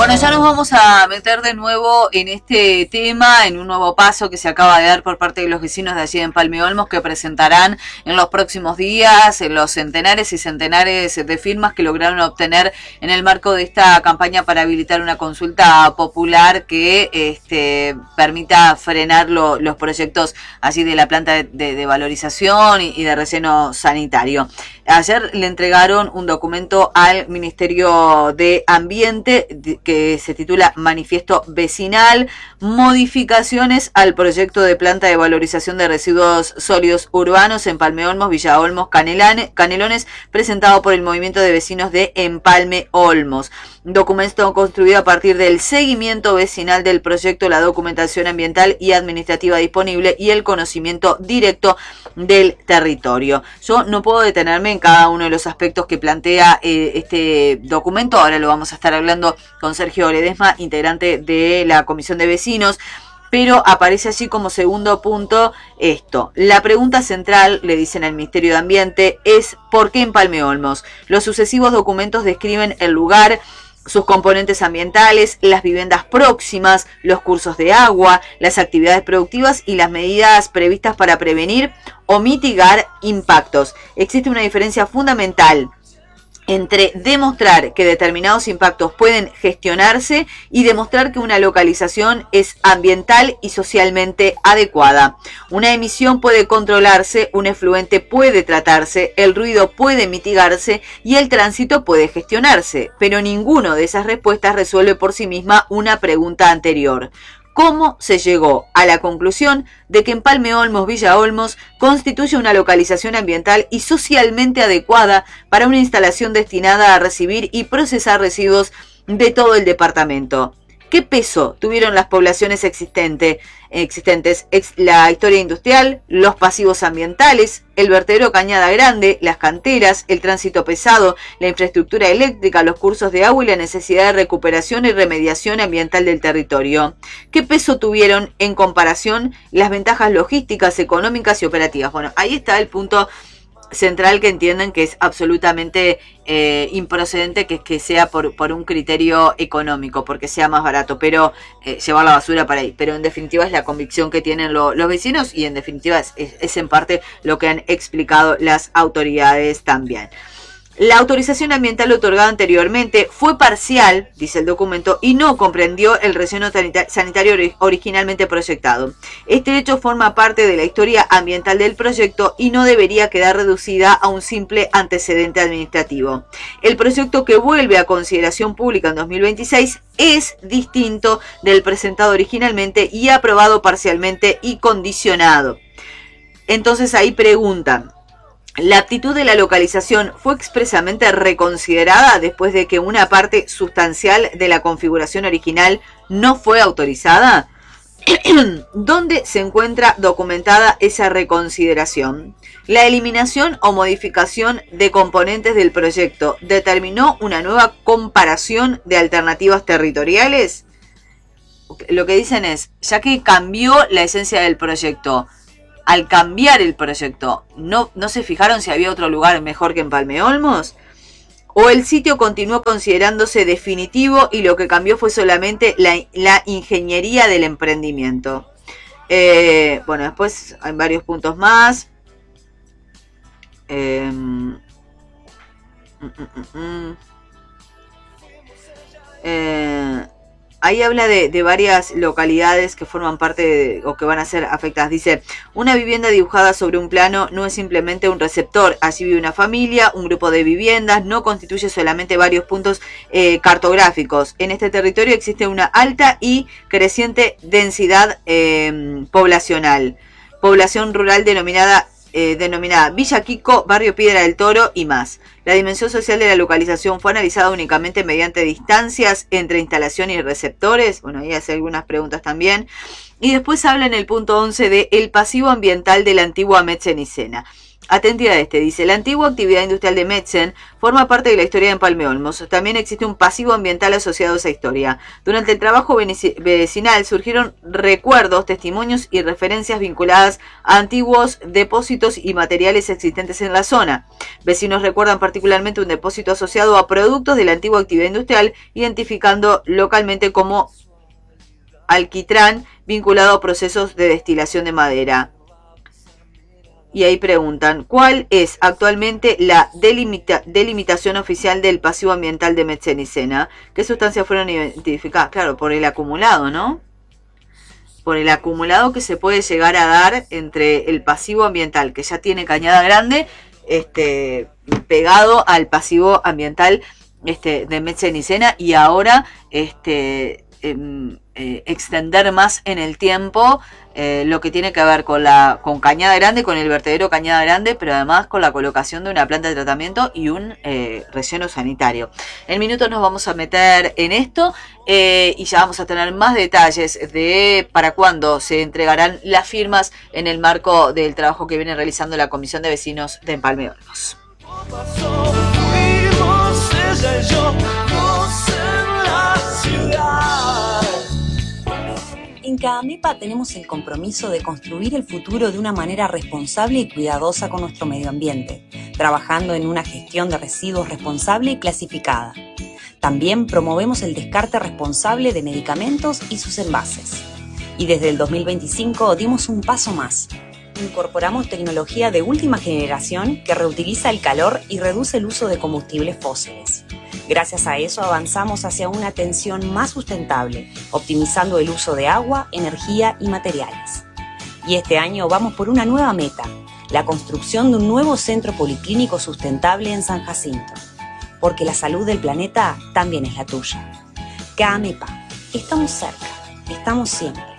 Bueno, ya nos vamos a meter de nuevo en este tema, en un nuevo paso que se acaba de dar por parte de los vecinos de allí en Empalme Olmos, que presentarán en los próximos días los centenares y centenares de firmas que lograron obtener en el marco de esta campaña para habilitar una consulta popular que permita frenar los proyectos allí de la planta de valorización y de relleno sanitario. Ayer le entregaron un documento al Ministerio de Ambiente que se titula Manifiesto Vecinal, modificaciones al proyecto de planta de valorización de residuos sólidos urbanos en Empalme Olmos, Villa Olmos, Canelones, presentado por el Movimiento de Vecinos de Empalme Olmos. Documento construido a partir del seguimiento vecinal del proyecto, la documentación ambiental y administrativa disponible y el conocimiento directo del territorio. Yo no puedo detenerme en cada uno de los aspectos que plantea este documento. Ahora lo vamos a estar hablando con Sergio Ledesma, integrante de la Comisión de Vecinos, pero aparece allí como segundo punto esto. La pregunta central, le dicen al Ministerio de Ambiente, es ¿por qué Empalme Olmos? Los sucesivos documentos describen el lugar, sus componentes ambientales, las viviendas próximas, los cursos de agua, las actividades productivas y las medidas previstas para prevenir o mitigar impactos. Existe una diferencia fundamental entre demostrar que determinados impactos pueden gestionarse y demostrar que una localización es ambiental y socialmente adecuada. Una emisión puede controlarse, un efluente puede tratarse, el ruido puede mitigarse y el tránsito puede gestionarse, pero ninguno de esas respuestas resuelve por sí misma una pregunta anterior. ¿Cómo se llegó a la conclusión de que Empalme Olmos, Villa Olmos, constituye una localización ambiental y socialmente adecuada para una instalación destinada a recibir y procesar residuos de todo el departamento? ¿Qué peso tuvieron las poblaciones existentes, la historia industrial, los pasivos ambientales, el vertedero Cañada Grande, las canteras, el tránsito pesado, la infraestructura eléctrica, los cursos de agua y la necesidad de recuperación y remediación ambiental del territorio? ¿Qué peso tuvieron en comparación las ventajas logísticas, económicas y operativas? Bueno, ahí está el punto central, que entienden que es absolutamente improcedente que sea por un criterio económico, porque sea más barato, pero llevar la basura para ahí. Pero en definitiva es la convicción que tienen los vecinos y en definitiva es en parte lo que han explicado las autoridades también. La autorización ambiental otorgada anteriormente fue parcial, dice el documento, y no comprendió el relleno sanitario originalmente proyectado. Este hecho forma parte de la historia ambiental del proyecto y no debería quedar reducida a un simple antecedente administrativo. El proyecto, que vuelve a consideración pública en 2026, es distinto del presentado originalmente y aprobado parcialmente y condicionado. Entonces ahí preguntan: ¿la aptitud de la localización fue expresamente reconsiderada después de que una parte sustancial de la configuración original no fue autorizada? ¿Dónde se encuentra documentada esa reconsideración? ¿La eliminación o modificación de componentes del proyecto determinó una nueva comparación de alternativas territoriales? Lo que dicen es, ya que cambió la esencia del proyecto, al cambiar el proyecto, ¿no se fijaron si había otro lugar mejor que Empalme Olmos? ¿O el sitio continuó considerándose definitivo y lo que cambió fue solamente la ingeniería del emprendimiento? Bueno, después hay varios puntos más. Ahí habla de varias localidades que forman parte o que van a ser afectadas. Dice, una vivienda dibujada sobre un plano no es simplemente un receptor. Allí vive una familia, un grupo de viviendas, no constituye solamente varios puntos cartográficos. En este territorio existe una alta y creciente densidad poblacional. Población rural denominada Villa Quico, Barrio Piedra del Toro y más. La dimensión social de la localización fue analizada únicamente mediante distancias entre instalación y receptores. Bueno, ahí hace algunas preguntas también. Y después habla en el punto 11 de el pasivo ambiental de la antigua Metzenicena. Atenti a este, dice, la antigua actividad industrial de Metzen forma parte de la historia de Empalme Olmos. También existe un pasivo ambiental asociado a esa historia. Durante el trabajo vecinal surgieron recuerdos, testimonios y referencias vinculadas a antiguos depósitos y materiales existentes en la zona. Vecinos recuerdan particularmente un depósito asociado a productos de la antigua actividad industrial, identificando localmente como alquitrán vinculado a procesos de destilación de madera. Y ahí preguntan, ¿cuál es actualmente la delimitación oficial del pasivo ambiental de Metzen y Sena? ¿Qué sustancias fueron identificadas? Claro, por el acumulado, ¿no? Por el acumulado que se puede llegar a dar entre el pasivo ambiental, que ya tiene Cañada Grande, pegado al pasivo ambiental de Metzen y Sena, y ahora extender más en el tiempo lo que tiene que ver con Cañada Grande, con el vertedero Cañada Grande, pero además con la colocación de una planta de tratamiento y un relleno sanitario. En minutos nos vamos a meter en esto y ya vamos a tener más detalles de para cuándo se entregarán las firmas en el marco del trabajo que viene realizando la Comisión de Vecinos de Empalme Olmos. En CAAMEPA tenemos el compromiso de construir el futuro de una manera responsable y cuidadosa con nuestro medio ambiente, trabajando en una gestión de residuos responsable y clasificada. También promovemos el descarte responsable de medicamentos y sus envases. Y desde el 2025 dimos un paso más. Incorporamos tecnología de última generación que reutiliza el calor y reduce el uso de combustibles fósiles. Gracias a eso avanzamos hacia una atención más sustentable, optimizando el uso de agua, energía y materiales. Y este año vamos por una nueva meta, la construcción de un nuevo centro policlínico sustentable en San Jacinto. Porque la salud del planeta también es la tuya. CAAMEPA, estamos cerca, estamos siempre.